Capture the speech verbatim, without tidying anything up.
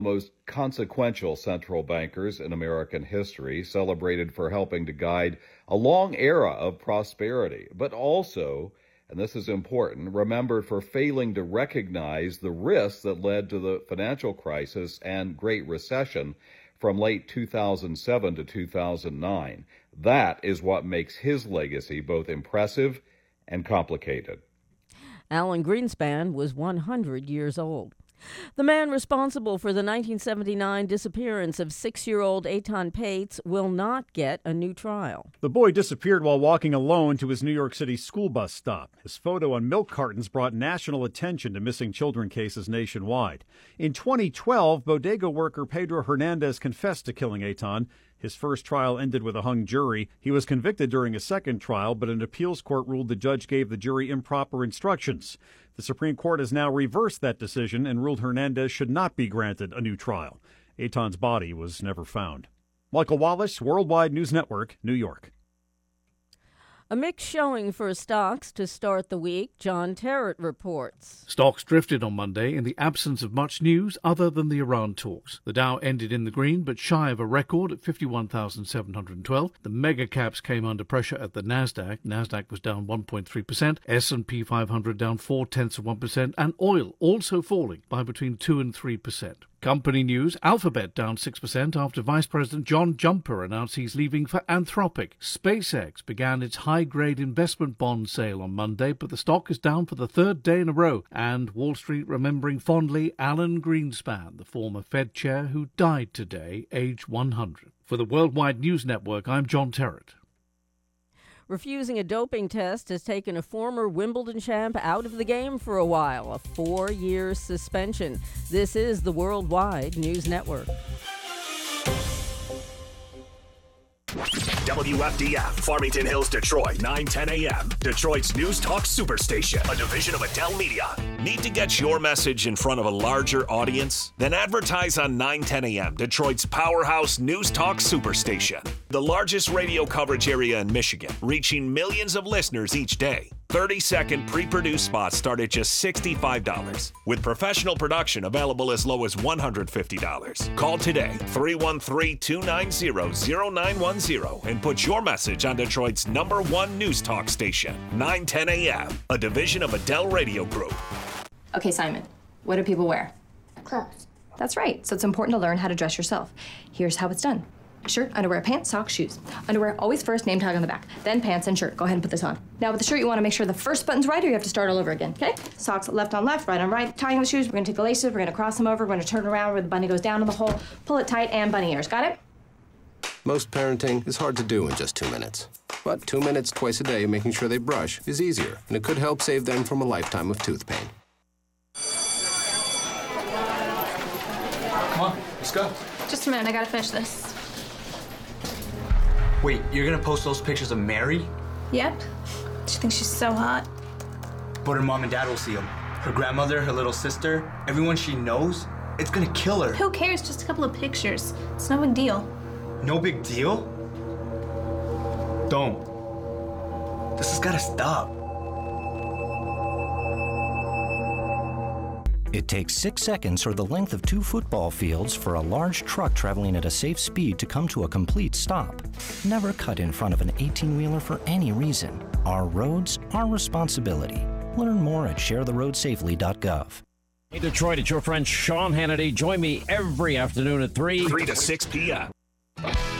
most consequential central bankers in American history, celebrated for helping to guide a long era of prosperity, but also, and this is important, remembered for failing to recognize the risks that led to the financial crisis and Great Recession from late two thousand seven to two thousand nine. That is what makes his legacy both impressive and complicated. Alan Greenspan was one hundred years old. The man responsible for the nineteen seventy-nine disappearance of six-year-old Eitan Pates will not get a new trial. The boy disappeared while walking alone to his New York City school bus stop. His photo on milk cartons brought national attention to missing children cases nationwide. In twenty twelve, bodega worker Pedro Hernandez confessed to killing Eitan. His first trial ended with a hung jury. He was convicted during a second trial, but an appeals court ruled the judge gave the jury improper instructions. The Supreme Court has now reversed that decision and ruled Hernandez should not be granted a new trial. Eitan's body was never found. Michael Wallace, Worldwide News Network, New York. A mixed showing for stocks to start the week, John Terrett reports. Stocks drifted on Monday in the absence of much news other than the Iran talks. The Dow ended in the green but shy of a record at fifty-one thousand seven hundred twelve. The mega caps came under pressure at the Nasdaq. Nasdaq was down one point three percent, S and P five hundred down four tenths of one percent, and oil also falling by between two and three percent. Company news, Alphabet down six percent after Vice President John Jumper announced he's leaving for Anthropic. SpaceX began its high-grade investment bond sale on Monday, but the stock is down for the third day in a row. And Wall Street remembering fondly Alan Greenspan, the former Fed chair who died today, aged one hundred. For the Worldwide News Network, I'm John Terrett. Refusing a doping test has taken a former Wimbledon champ out of the game for a while, a four-year suspension. This is the Worldwide News Network. W F D F, Farmington Hills, Detroit, nine ten a.m. Detroit's News Talk Superstation, a division of Adele Media. Need to get your message in front of a larger audience? Then advertise on nine ten a.m., Detroit's powerhouse News Talk Superstation. The largest radio coverage area in Michigan, reaching millions of listeners each day. thirty-second pre-produced spots start at just sixty-five dollars, with professional production available as low as one hundred fifty dollars. Call today, three one three, two nine zero, zero nine one zero, and put your message on Detroit's number one news talk station, nine ten a.m., a division of Adele Radio Group. Okay, Simon, what do people wear? Clothes. That's right, so it's important to learn how to dress yourself. Here's how it's done. Shirt, underwear, pants, socks, shoes. Underwear, always first, name tag on the back. Then pants and shirt. Go ahead and put this on. Now with the shirt, you want to make sure the first button's right or you have to start all over again, okay? Socks, left on left, right on right. Tying the shoes, we're going to take the laces, we're going to cross them over, we're going to turn around where the bunny goes down in the hole, pull it tight, and bunny ears. Got it? Most parenting is hard to do in just two minutes. But two minutes twice a day making sure they brush is easier, and it could help save them from a lifetime of tooth pain. Come on, let's go. Just a minute, I gotta finish this. Wait, you're gonna post those pictures of Mary? Yep. She thinks she's so hot. But her mom and dad will see them. Her grandmother, her little sister, everyone she knows. It's gonna kill her. Who cares? Just a couple of pictures. It's no big deal. No big deal? Don't. This has gotta stop. It takes six seconds or the length of two football fields for a large truck traveling at a safe speed to come to a complete stop. Never cut in front of an eighteen-wheeler for any reason. Our roads, our responsibility. Learn more at share the road safely dot gov. Hey Detroit, it's your friend Sean Hannity. Join me every afternoon at three. three to six p.m.